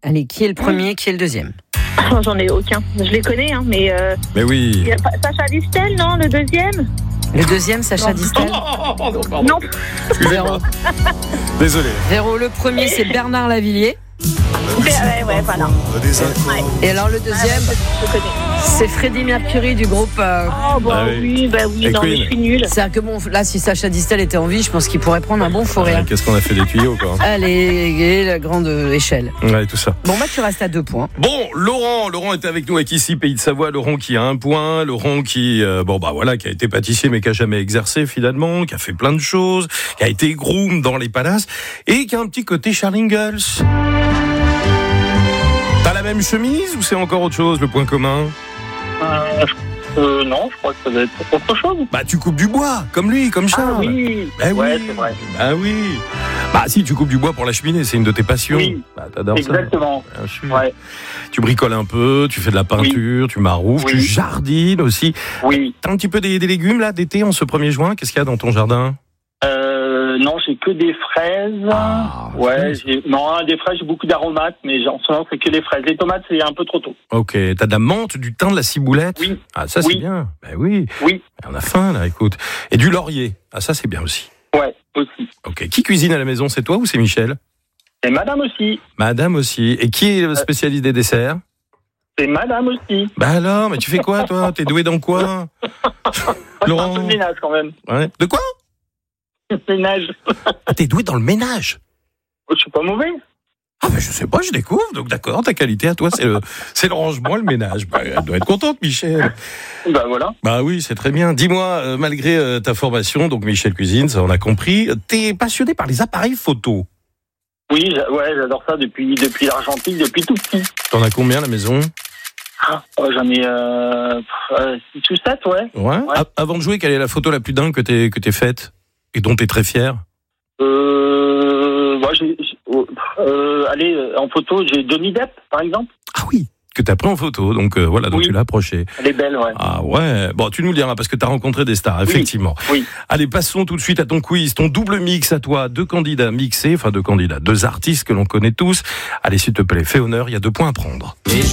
Allez, qui est le premier, qui est le deuxième? Oh, j'en ai aucun. Je les connais, hein, mais... Mais oui. Il y a Sacha Distel, non, le deuxième? Le deuxième, Sacha Distel. Non. Excusez-moi. Désolé. Véro, le premier, c'est Bernard Lavillier. Ouais, voilà. Et alors le deuxième, Je connais. c'est Freddie Mercury du groupe... Oh, bah oui, Et non, Queen. mais je suis nulle. C'est-à-dire que bon, là, si Sacha Distel était en vie, je pense qu'il pourrait prendre un bon fou rire. Qu'est-ce qu'on a fait des tuyaux, quoi. Allez, et la grande échelle. Ouais, tout ça. Bon, bah, tu restes à 2 points. Bon, Laurent est avec nous avec ici Pays de Savoie. Laurent qui a 1 point, Laurent qui qui a été pâtissier mais qui a jamais exercé finalement, qui a fait plein de choses, qui a été groom dans les palaces et qui a un petit côté Charles Ingalls. T'as la même chemise ou c'est encore autre chose le point commun? Non, je crois que ça doit être autre chose. Bah tu coupes du bois comme lui, comme Charles. Ah oui. Bah Ouais, oui. c'est vrai. Bah oui. Bah si tu coupes du bois pour la cheminée, c'est une de tes passions. Oui. Bah t'adores ça. Exactement. Bien sûr. Ouais. Tu bricoles un peu, tu fais de la peinture, tu maroufles, Oui. tu jardines aussi. Oui. T'as un petit peu des légumes là d'été en ce 1er juin. Qu'est-ce qu'il y a dans ton jardin? Non, j'ai que des fraises. Ah, Ouais, fraises. des fraises, j'ai beaucoup d'aromates, mais en ce moment, c'est que les fraises. Les tomates, c'est un peu trop tôt. Ok, t'as de la menthe, du thym, de la ciboulette. Oui. Ah ça c'est Oui. bien. Ben oui. Oui. On a faim là, écoute. Et du laurier. Ah ça c'est bien aussi. Ouais, aussi. Ok. Qui cuisine à la maison? C'est toi ou c'est Michel? Et madame aussi. Madame aussi. Et qui est le spécialiste des desserts? C'est madame aussi. Bah alors, mais tu fais quoi toi? T'es doué dans quoi? Un peu de ménage, quand même. Ouais. De quoi? Ménage. Ah t'es doué dans le ménage. Je suis pas mauvais. Ah ben je sais pas, je découvre. Donc d'accord, ta qualité à toi c'est le rangement, le ménage. Bah, elle doit être contente Michel. Bah voilà. Bah oui, c'est très bien. Dis-moi, malgré ta formation, donc Michel cuisine, ça on a compris, t'es passionné par les appareils photo. Oui, j'adore ça depuis l'argentique, depuis tout petit. T'en as combien à la maison? J'en ai 6 ou 7, ouais. Ouais. Ouais. Avant de jouer, quelle est la photo la plus dingue que t'es faite et dont t'es très fier? Allez, en photo, j'ai Johnny Depp, par exemple. Ah oui, que t'as pris en photo, donc voilà, donc Oui. tu l'as approché. Elle est belle, ouais. Ah ouais, bon, tu nous le diras parce que t'as rencontré des stars, effectivement. Oui. Allez, passons tout de suite à ton quiz, ton double mix à toi, 2 candidats mixés, 2 artistes que l'on connaît tous. Allez, s'il te plaît, fais honneur, il y a 2 points à prendre. Et